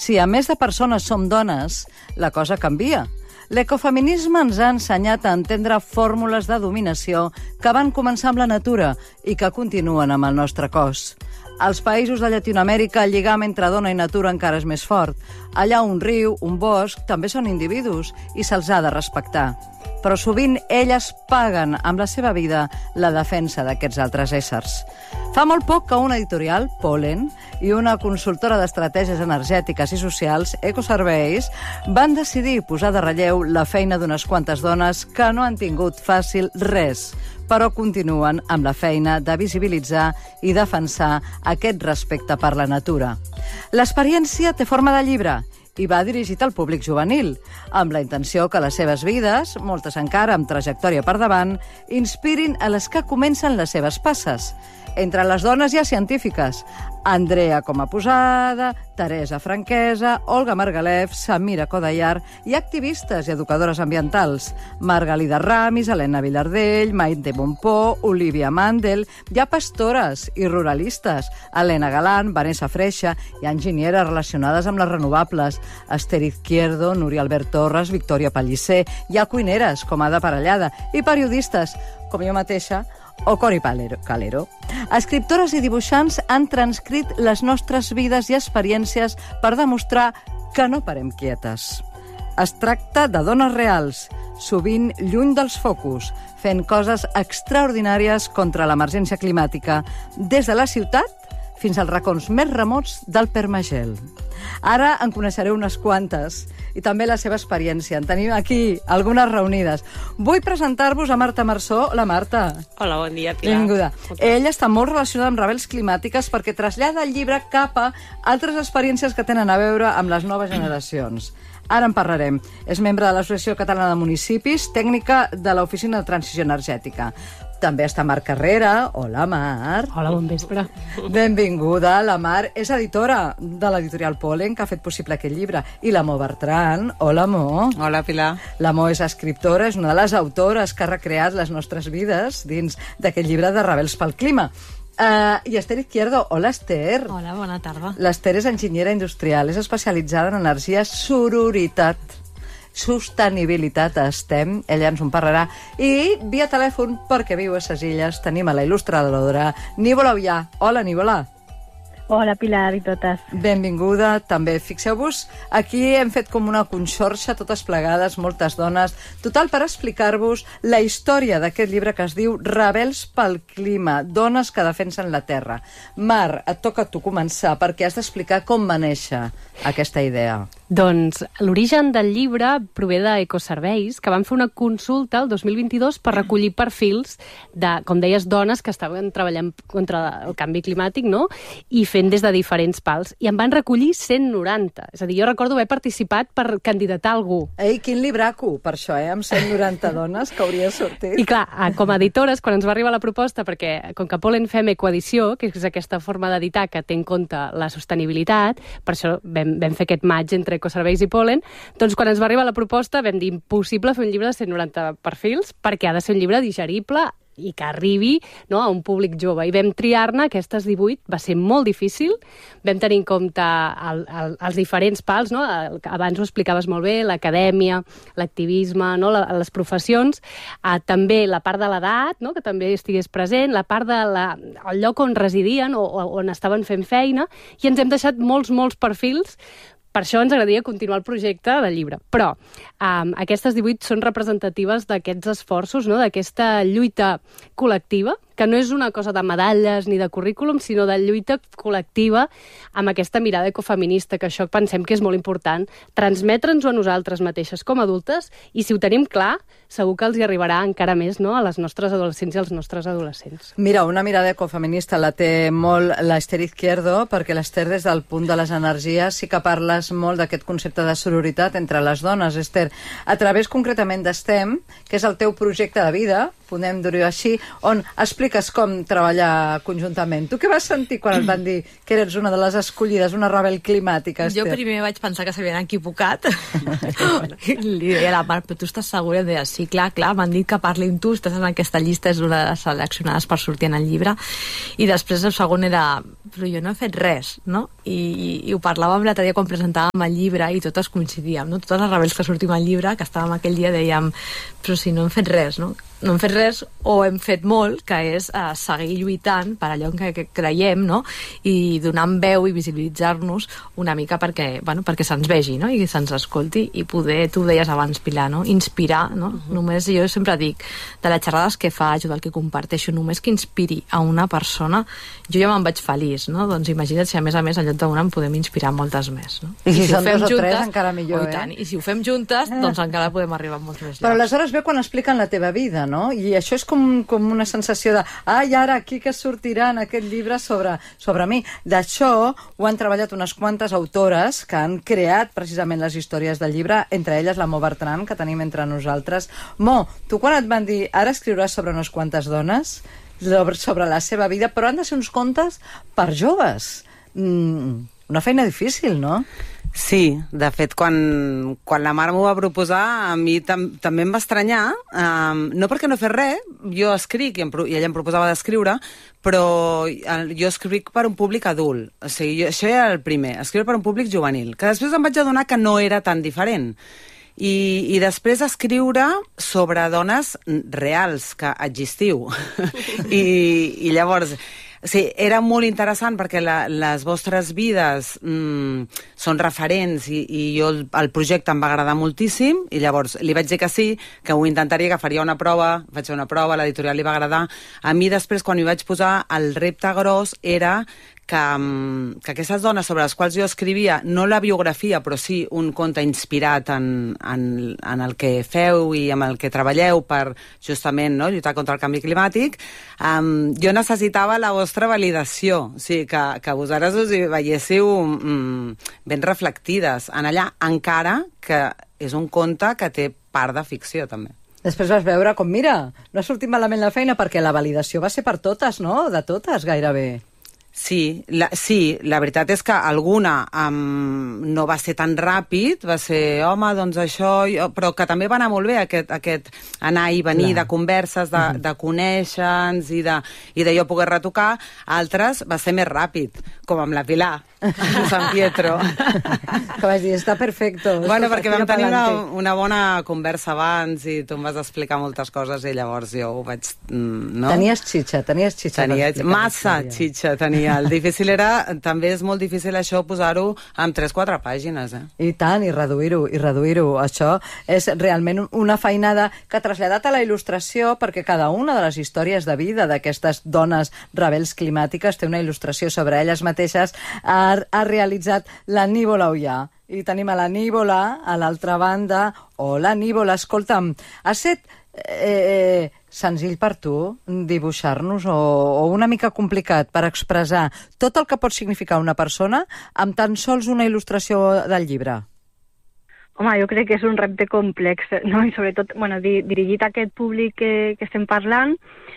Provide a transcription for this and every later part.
Si a més de persones som dones, la cosa canvia. L'ecofeminisme ens ha ensenyat a entendre fórmules de dominació que van començar amb la natura i que continuen amb el nostre cos. Als països de Llatinoamèrica, el lligam entre dona i natura encara és més fort. Allà un riu, un bosc, també són individus i se'ls ha de respectar. Però sovint elles paguen amb la seva vida la defensa d'aquests altres éssers. Fa molt poc que una editorial, Pollen, i una consultora d'estratègies energètiques i socials, Ecoserveis, van decidir posar de relleu la feina d'unes quantes dones que no han tingut fàcil res, però continuen amb la feina de visibilitzar i defensar aquest respecte per la natura. L'experiència té forma de llibre i va dirigit al públic juvenil, amb la intenció que les seves vides, moltes encara amb trajectòria per davant, inspirin a les que comencen les seves passes. Entre les dones hi ha científiques: Andrea Comaposada, Teresa Franquesa, Olga Margalef, Samira Kodayar, i activistes i educadores ambientals: Margalida Ramis, Helena Vilardell, Maite Montpó, Olivia Mandel. Hi ha pastores i ruralistes: Helena Galán, Vanessa Freixa. Hi ha enginyeres relacionades amb les renovables: Esther Izquierdo, Núria Albert Torres, Victòria Pellicer. Hi ha cuineres, com Ada Parellada, i periodistes, com jo mateixa, o Cori Calero. Escriptores i dibuixants han transcrit les nostres vides i experiències per demostrar que no parem quietes. Es tracta de dones reals, sovint lluny dels focus, fent coses extraordinàries contra l'emergència climàtica, des de la ciutat fins als racons més remots del Permagel. Ara en coneixereu unes quantes, i també la seva experiència. En tenim aquí algunes reunides. Vull presentar-vos a Marta Marsó. Hola, Marta. Hola, bon dia, Pilar. Benvinguda. Ella està molt relacionada amb rebels climàtiques perquè trasllada el llibre cap a altres experiències que tenen a veure amb les noves generacions. Ara en parlarem. És membre de l'Associació Catalana de Municipis, tècnica de l'Oficina de Transició Energètica. També està Mar Carrera. Hola, Mar. Hola, bon vespre. Benvinguda. La Mar és editora de l'editorial Pollen, que ha fet possible aquest llibre. I la Mo Bertran. Hola, Mo. Hola, Pilar. La Mo és escriptora, és una de les autores que ha recreat les nostres vides dins d'aquest llibre de Rebels pel Clima. I Esther Izquierdo. Hola, Esther. Hola, bona tarda. L'Esther és enginyera industrial, és especialitzada en energia, sororitat, sostenibilitat a STEM, ella ens en parlarà, i via telèfon, perquè viu a ses Illes, tenim a la il·lustradora Nívola Ullà. Hola, Nívola. Hola, Pilar i totes. Benvinguda, també. Fixeu-vos, aquí hem fet com una conxorxa, totes plegades, moltes dones, total per explicar-vos la història d'aquest llibre que es diu Rebels pel Clima, dones que defensen la Terra. Mar, et toca a tu començar, perquè has d'explicar com va néixer aquesta idea. Doncs l'origen del llibre prové d'Ecoserveis, que van fer una consulta el 2022 per recollir perfils de, com deies, dones que estaven treballant contra el canvi climàtic, no?, i fent des de diferents pals. I en van recollir 190. És a dir, jo recordo haver participat per candidatar algú. Ei, quin libraco, per això, amb 190 dones que hauria sortit. I clar, com a editores, quan ens va arribar la proposta, perquè com que Pollen fem ecoedició, que és aquesta forma d'editar que té en compte la sostenibilitat, per això vam fer aquest match entre Ecoserveis i Pollen, doncs quan ens va arribar la proposta vam dir impossible fer un llibre de 190 perfils perquè ha de ser un llibre digerible i que arribi, no, a un públic jove. I vam triar-ne aquestes 18, va ser molt difícil, vam tenir en compte els diferents pals, no? Abans ho explicaves molt bé, l'acadèmia, l'activisme, no? Les professions, també la part de l'edat, no? Que també estigués present, la part del lloc on residien o on estaven fent feina, i ens hem deixat molts perfils. Per això ens agradaria continuar el projecte del llibre. Però aquestes 18 són representatives d'aquests esforços, no? D'aquesta lluita col·lectiva, que no és una cosa de medalles ni de currículum, sinó de lluita col·lectiva amb aquesta mirada ecofeminista, que això pensem que és molt important, transmetre'ns-ho a nosaltres mateixes com a adultes, i si ho tenim clar, segur que els hi arribarà encara més, no?, a les nostres adolescents i als nostres adolescents. Mira, una mirada ecofeminista la té molt l'Esther Izquierdo, perquè l'Esther, des del punt de les energies, sí que parles molt d'aquest concepte de sororitat entre les dones, Esther, a través concretament d'STEM, que és el teu projecte de vida, podem dir-ho així, on expliques com treballar conjuntament. Tu què vas sentir quan et van dir que eres una de les escollides, una rebel climàtica, Esther? Jo primer vaig pensar que s'havien equivocat. Li deia a la Mar, però tu estàs segura? Em deia, sí, clar, m'han dit que parlin tu, estàs en aquesta llista, és una de les seleccionades per sortir en el llibre. I després el segon era, però jo no he fet res, no? I ho parlàvem l'altre dia quan presentàvem el llibre i totes coincidíem, no? Totes les rebels que sortim al llibre, que estàvem aquell dia, dèiem, però si no hem fet res, no? No hem fet res o hem fet molt, que és seguir lluitant per allò en què creiem, no? I donant veu i visibilitzar-nos una mica perquè se'ns vegi, no? I se'ns escolti i poder, tu ho deies abans, Pilar, no? Inspirar, no? Només, jo sempre dic, de les xerrades que faig o del que comparteixo, només que inspiri a una persona, jo ja me'n vaig feliç, no? Doncs imagina't si a més, en lloc d'una en podem inspirar moltes més, no? I si són dos o tres, encara millor, I si ho fem juntes, doncs encara podem arribar a molts més llocs. Però aleshores ve quan expliquen la teva vida, no? I això és com una sensació de ai, ara aquí que sortirà en aquest llibre sobre mi. D'això ho han treballat unes quantes autores que han creat precisament les històries del llibre, entre elles la Mo Bertran, que tenim entre nosaltres. Mo, tu quan et van dir ara escriuràs sobre unes quantes dones, sobre la seva vida, però han de ser uns contes per joves. Una feina difícil, no? Sí, de fet, quan la Mar m'ho va proposar, a mi també em va estranyar, no perquè no fes res, jo escric i ella em proposava d'escriure, però jo escric per un públic adult, o sigui, això era el primer, escriure per un públic juvenil, que després em vaig adonar que no era tan diferent. I després escriure sobre dones reals que existiu. I llavors... Sí, era molt interessant perquè les vostres vides són referents i jo el projecte em va agradar moltíssim i llavors li vaig dir que sí, que ho intentaria, que faria una prova, vaig fer una prova, l'editorial li va agradar. A mi després, quan hi vaig posar, el repte gros era que aquestes dones sobre les quals jo escrivia, no la biografia, però sí un conte inspirat en el que feu i amb el que treballeu per justament lluitar contra el canvi climàtic, jo necessitava la vostra validació, o sigui, que vosaltres us hi veiéssiu ben reflectides en allà, encara que és un conte que té part de ficció, també. Després vas veure com, mira, no ha sortit malament la feina perquè la validació va ser per totes, no? De totes, gairebé. Sí, la veritat és que alguna no va ser tan ràpid, va ser, home, doncs això, però que també va anar molt bé aquest anar i venir de converses, de conèixer-nos i de jo poder retocar. Altres va ser més ràpid, com amb la Pilar, a San Pietro. Que vas dir, està perfecto. Bueno, perquè vam tenir una bona conversa abans i tu em vas explicar moltes coses i llavors jo ho vaig... Tenies xitxa. Massa xitxa tenia. El difícil era, també és molt difícil això, posar-ho en 3-4 pàgines. I tant, i reduir-ho. Això és realment una feinada que ha traslladat a la il·lustració, perquè cada una de les històries de vida d'aquestes dones rebels climàtiques té una il·lustració sobre elles mateixes. Ha realitzat la Nívola Ullà. I tenim a la Nívola, a l'altra banda. Hola, Nívola, escolta'm, ha estat senzill per tu dibuixar-nos o una mica complicat per expressar tot el que pot significar una persona amb tan sols una il·lustració del llibre? Home, jo crec que és un repte complex, no? I sobretot, dirigit a aquest públic que estem parlant,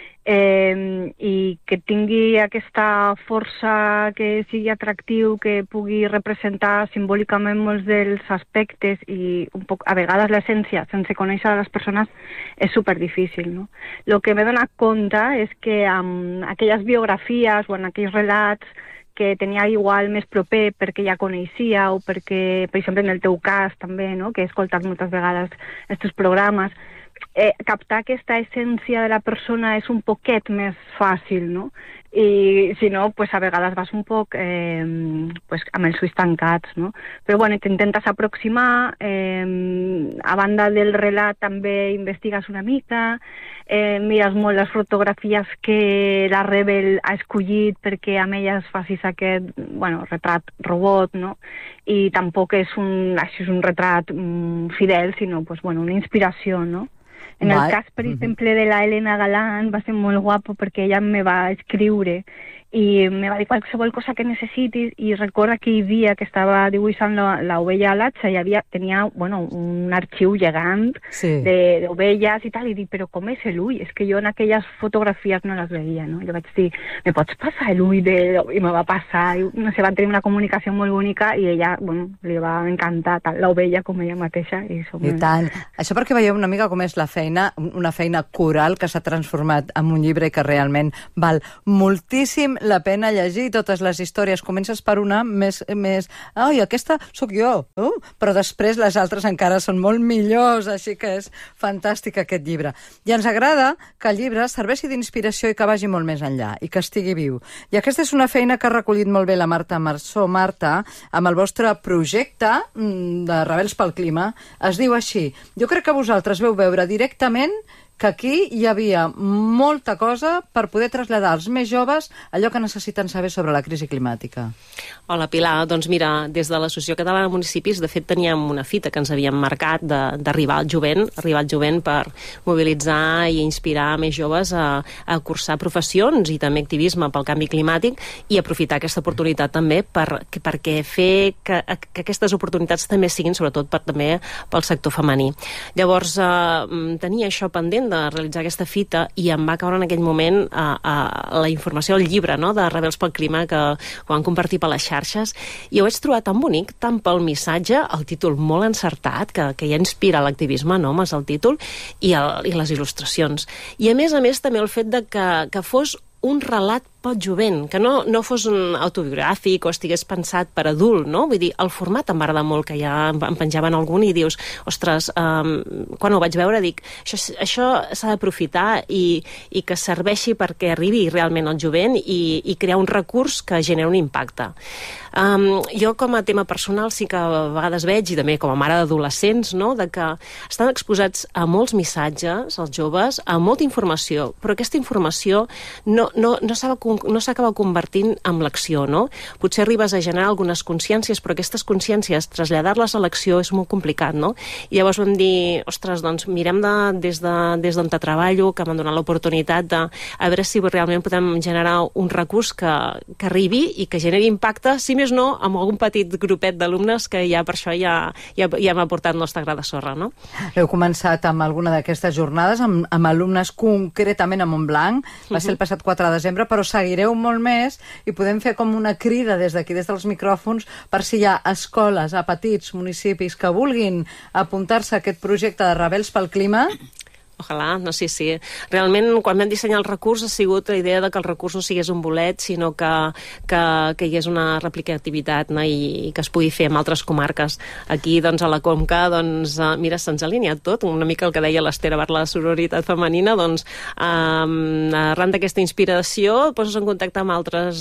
i que tingui aquesta força, que sigui atractiu, que pugui representar simbòlicament molts dels aspectes i un poc, a vegades l'essència, sense conèixer les persones, és superdifícil, no? El que m'he donat compte és que amb aquelles biografies o en aquells relats que tenia igual més proper perquè ja coneixia o perquè, per exemple, en el teu cas també, no? Que he escoltat moltes vegades aquests programes, captar aquesta essència de la persona és un poquet més fàcil, no? I si no, pues a vegades vas un poc amb els ulls tancats, no? Però bueno, t'intentes aproximar, a banda del relat també investigues una mica, mires molt les fotografies que la Rebel ha escollit perquè amb elles facis aquest, retrat robot, no? I tampoc és un retrat fidel, sinó una inspiració, no? En el cas, per exemple, de la Elena Galán va ser molt guapo perquè ella me va escriure i me va dir qualsevol cosa que necessitis, i recorda que hi havia, que estava dibuixant l'ovella Alatxa, i tenia un arxiu gegant d'ovelles i tal, i dic, però com és l'ull? És que jo en aquelles fotografies no les veia, no? Jo vaig dir, me pots passar l'ull? I me va passar, i no sé, van tenir una comunicació molt bonica, i ella, li va encantar tant l'ovella com ella mateixa. I tant. Això perquè veieu una mica com és la feina, una feina coral que s'ha transformat en un llibre i que realment val moltíssim la pena llegir totes les històries. Comences per una més ai, aquesta sóc jo, però després les altres encara són molt millors, així que és fantàstic aquest llibre. I ens agrada que el llibre serveixi d'inspiració i que vagi molt més enllà, i que estigui viu. I aquesta és una feina que ha recollit molt bé la Marta Marçó. Marta, amb el vostre projecte de Rebels pel Clima, es diu així. Jo crec que vosaltres veu veure directament que aquí hi havia molta cosa per poder traslladar als més joves allò que necessiten saber sobre la crisi climàtica. Hola, Pilar. Doncs mira, des de l'Associació Catalana de Municipis, de fet, teníem una fita que ens havíem marcat d'arribar al jovent per mobilitzar i inspirar més joves a cursar professions i també activisme pel canvi climàtic, i aprofitar aquesta oportunitat també perquè fer que aquestes oportunitats també siguin sobretot també pel sector femení. Llavors, tenia això pendent de realitzar aquesta fita, i em va caure en aquell moment la informació del llibre, no?, de Rebels pel Clima, que ho van compartir per les xarxes, i ho vaig trobar tan bonic, tant pel missatge, el títol molt encertat, que ja inspira l'activisme, no?, és el títol, i les il·lustracions. I a més també el fet de que fos un relat pel jovent, que no fos un autobiogràfic o estigués pensat per adult, no? Vull dir, el format em va agradar molt, que ja em penjaven algun i dius, ostres, quan ho vaig veure dic, això s'ha d'aprofitar i que serveixi perquè arribi realment al jovent i crear un recurs que genera un impacte. Jo com a tema personal sí que a vegades veig, i també com a mare d'adolescents, no?, de que estan exposats a molts missatges, els joves, a molta informació, però aquesta informació no s'acaba convertint en l'acció, no? Potser arribes a generar algunes consciències, però aquestes consciències, traslladar-les a l'acció és molt complicat, no? I llavors vam dir, ostres, doncs mirem des d'on treballo, que m'han donat l'oportunitat de a veure si realment podem generar un recurs que arribi i que generi impacte, si més no, amb algun petit grupet d'alumnes que ja per això ja m'ha portat el nostre gra de sorra, no? Heu començat amb alguna d'aquestes jornades, amb alumnes concretament a Montblanc, va ser el passat 4 de desembre, però seguireu molt més i podem fer com una crida des d'aquí, des dels micròfons, per si hi ha escoles a petits municipis que vulguin apuntar-se a aquest projecte de Rebels pel Clima. Ojalà, no, sí. Realment, quan vam dissenyar el recurs, ha sigut la idea de que el recurs no sigués un bolet, sinó que hi hagués una replicativitat, no?, i que es pugui fer en altres comarques. Aquí, doncs, a la Conca, doncs, mira, se'ns ha alineat tot, una mica el que deia l'Ester a la sororitat femenina, doncs, arran d'aquesta inspiració, poses en contacte amb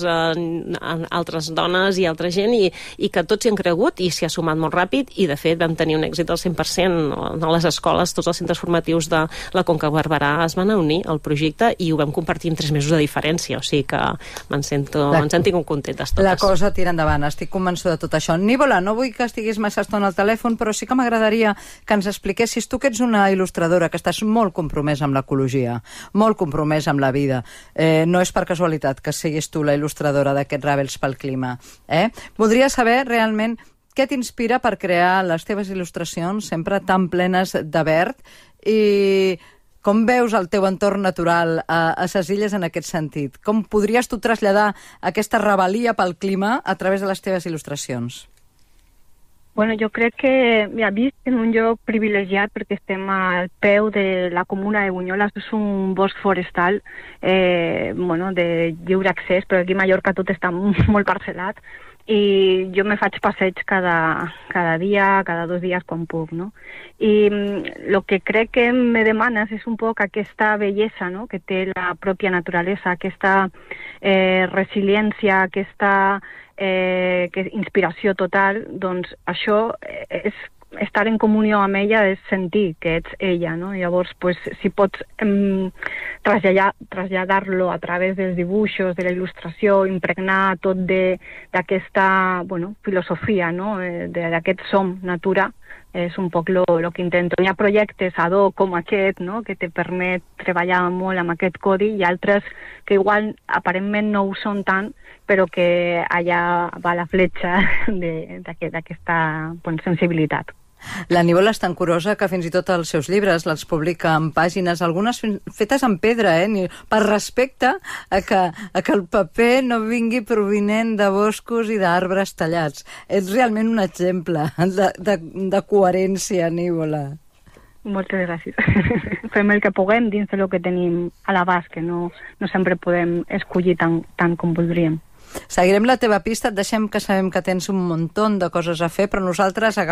altres dones i altra gent, i que tots hi han cregut i s'hi ha sumat molt ràpid, i de fet vam tenir un èxit del 100% a les escoles, tots els centres formatius de la Conca Barberà es van unir al projecte i ho vam compartir en 3 mesos de diferència, o sigui que ens hem tingut contentes totes. La cosa tira endavant, estic convençuda de tot això. Nívola, no vull que estiguis massa estona al telèfon, però sí que m'agradaria que ens expliquessis, tu que ets una il·lustradora, que estàs molt compromesa amb l'ecologia, molt compromesa amb la vida, no és per casualitat que siguis tu la il·lustradora d'aquest Rebels pel Clima. Voldria saber realment què t'inspira per crear les teves il·lustracions sempre tan plenes de verd, i com veus el teu entorn natural a ses illes en aquest sentit? Com podries tu traslladar aquesta rebel·lia pel clima a través de les teves il·lustracions? Bueno, jo crec que visc en un lloc privilegiat perquè estem al peu de la comuna de Bunyola. És un bosc forestal de lliure accés, però aquí a Mallorca tot està molt parcel·lat, i jo me faig passeig cada dia, cada 2 dies quan puc, no? I el que crec que me demanes és un poc aquesta bellesa, no?, que té la pròpia naturalesa, aquesta resiliència, aquesta inspiració total. Doncs això és estar en comunió amb ella, és sentir que ets ella, no? Llavors, si pots traslladar-lo a través dels dibuixos, de la il·lustració, impregnar tot d'aquesta filosofia, no?, d'aquest som natura, És un poc lo que intento. Hi ha projectes ad hoc com aquest, no?, que te permet treballar molt amb aquest codi, i altres que igual aparentment no ho són tant, però que allà va la fletxa d'aquesta sensibilitat. L'Aníbal és tan curosa que fins i tot els seus llibres les publica en pàgines, algunes fetes en pedra, per respecte a que el paper no vingui provinent de boscos i d'arbres tallats. Ets realment un exemple de coherència, Aníbal. Moltes gràcies. Fem el que puguem dins del que tenim a l'abast, que no sempre podem escollir tant com voldríem. Seguirem la teva pista, et deixem que sabem que tens un muntó de coses a fer, però nosaltres